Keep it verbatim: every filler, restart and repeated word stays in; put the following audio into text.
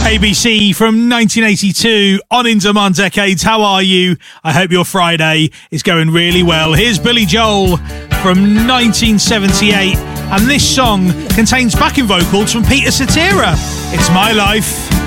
A B C from nineteen eighty-two on In Demand Decades. How are you? I hope your Friday is going really well. Here's Billy Joel from nineteen seventy-eight, and this song contains backing vocals from Peter Cetera. It's My Life.